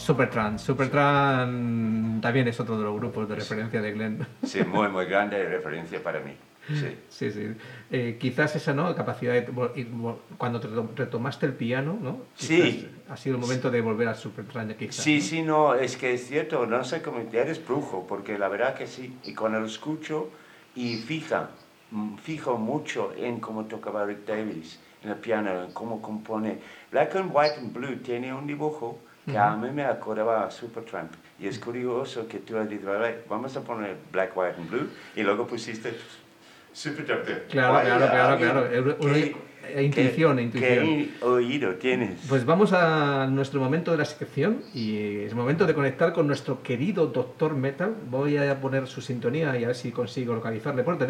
Supertramp. Supertramp también es otro de los grupos de referencia de Glenn. Sí, muy, muy grande referencia para mí. Sí. Sí, sí. Quizás esa, ¿no? Capacidad de... Cuando retomaste el piano, ¿no? Sí. Ha sido el momento de volver al Supertramp, quizás. Sí, ¿no? sí, no, es que es cierto, no sé cómo, eres brujo, porque la verdad que sí. Y cuando lo escucho y fijo mucho en cómo tocaba Rick Davies en el piano, en cómo compone. Black and White and Blue tiene un dibujo que a mí me acordaba a Supertramp. Y es curioso que tú has dicho, vamos a poner Black, White and Blue, y luego pusiste Supertramp. Claro. Intuición. ¿Qué oído tienes? Pues vamos a nuestro momento de la sección y es momento de conectar con nuestro querido Dr. Metal. Voy a poner su sintonía y a ver si consigo localizarle por teléfono.